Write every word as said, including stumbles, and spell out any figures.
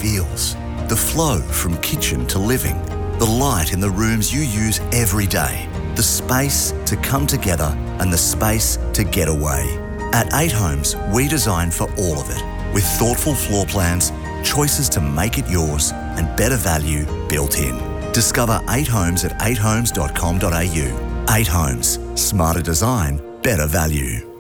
feels. The flow from kitchen to living. The light in the rooms you use every day. The space to come together and the space to get away. At eight Homes, we design for all of it. With thoughtful floor plans, choices to make it yours, and better value built in. Discover eight Homes at eight homes dot com dot a u. eight Homes. Smarter design, better value.